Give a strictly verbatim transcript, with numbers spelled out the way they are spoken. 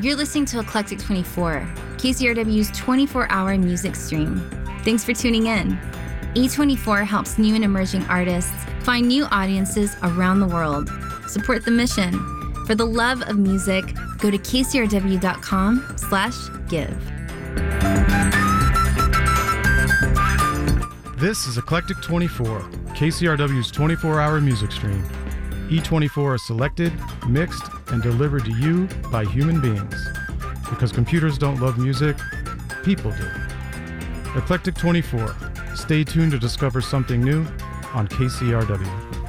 You're listening to Eclectic twenty-four, K C R W's twenty-four hour music stream. Thanks for tuning in. E twenty-four helps new and emerging artists find new audiences around the world. Support the mission. For the love of music, go to k c r w dot com slash give. This is Eclectic twenty-four, K C R W's twenty-four hour music stream. E twenty-four is selected, mixed, and delivered to you by human beings. Because computers don't love music, people do. Eclectic twenty-four. Stay tuned to discover something new on K C R W.